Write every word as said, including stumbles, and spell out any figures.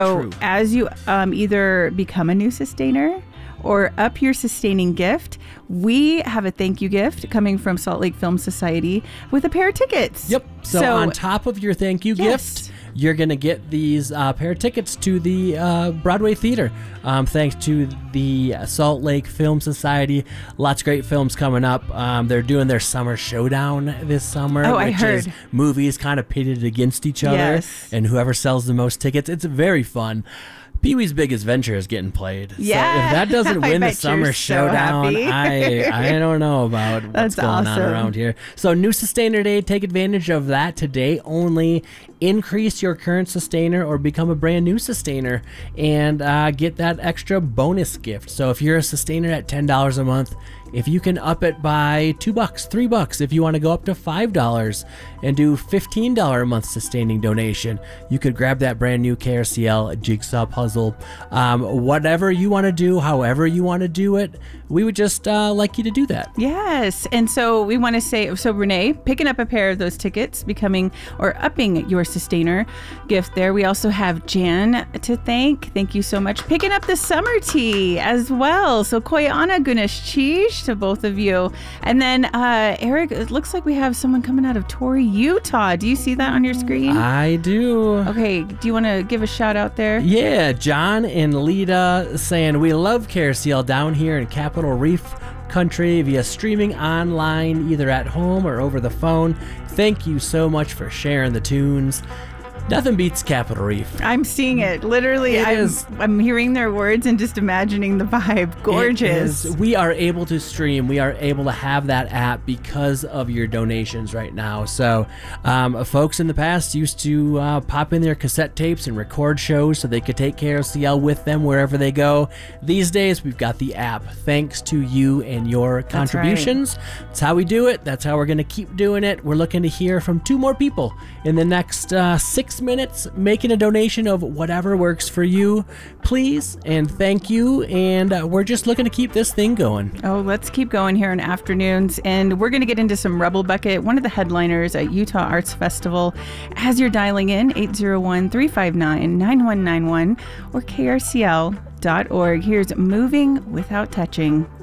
So True. as you um, either become a new sustainer or up your sustaining gift, we have a thank you gift coming from Salt Lake Film Society with a pair of tickets. Yep. So, So- on top of your thank you Yes. gift, you're going to get these uh, pair of tickets to the uh, Broadway Theater. Um, thanks to the Salt Lake Film Society. Lots of great films coming up. Um, they're doing their summer showdown this summer, Oh, I which is heard. movies kind of pitted against each other. Yes. And whoever sells the most tickets. It's very fun. Pee-wee's Big Adventure is getting played. Yeah. So if that doesn't I win the bet summer you're so showdown, happy. I I don't know about what's That's going on awesome. around here. So new Sustainer Day, take advantage of that today only. Increase your current sustainer or become a brand new sustainer and uh, get that extra bonus gift. So if you're a sustainer at ten dollars a month, if you can up it by two bucks, three bucks, if you want to go up to five dollars and do fifteen dollars a month sustaining donation, you could grab that brand new K R C L jigsaw puzzle. Um, whatever you want to do, however you want to do it, we would just uh, like you to do that. Yes. And so we want to say, so Renee, picking up a pair of those tickets, becoming or upping your sustainer gift there. We also have Jan to thank. Thank you so much. Picking up the summer tea as well. So Koyana Gunesh Cheesh to both of you. And then uh, Eric, it looks like we have someone coming out of Torrey, Utah. Do you see that on your screen? I do. Okay. Do you want to give a shout out there? Yeah, John and Lita saying we love K R C L down here in Capitol Reef country via streaming online, either at home or over the phone. Thank you so much for sharing the tunes. Nothing beats Capitol Reef. I'm seeing it. Literally, It I'm, is- I'm hearing their words and just imagining the vibe. Gorgeous. It is- we are able to stream. We are able to have that app because of your donations right now. So, um, folks in the past used to uh, pop in their cassette tapes and record shows so they could take K R C L with them wherever they go. These days, we've got the app. Thanks to you and your contributions. That's how we do it. That's how we're going to keep doing it. We're looking to hear from two more people in the next uh, six minutes, making a donation of whatever works for you, please, and thank you. And uh, we're just looking to keep this thing going. Oh, let's keep going here in afternoons. And we're going to get into some Rebel Bucket, one of the headliners at Utah Arts Festival. As you're dialing in, eight oh one, three five nine, nine one nine one or K R C L dot org. Here's Moving Without Touching.